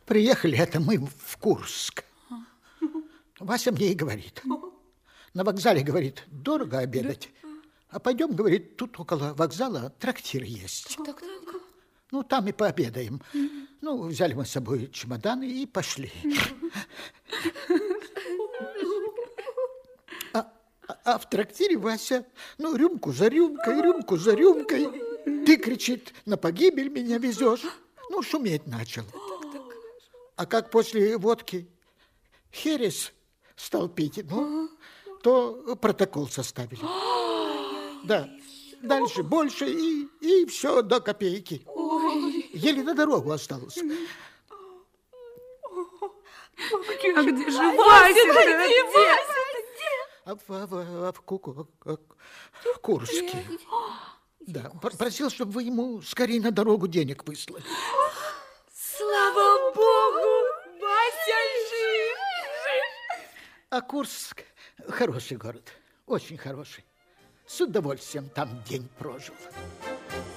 Приехали это мы в Курск. Вася мне и говорит. На вокзале, говорит, дорого обедать. А пойдем, говорит, тут около вокзала трактир есть. Ну, там и пообедаем. Ну, взяли мы с собой чемоданы и пошли. А в трактире Вася, ну, рюмку за рюмкой. Ты, кричит, на погибель меня везешь. Ну, шуметь начал. А как после водки херес стал пить, ну, то протокол составили. Да, дальше больше и все до копейки. Еле на дорогу осталось. А где же Вася? В Курске. Да, просил, чтобы вы ему скорее на дорогу денег выслали. Слава Богу, Вася жив! А Курск хороший город, очень хороший. С удовольствием там день прожил.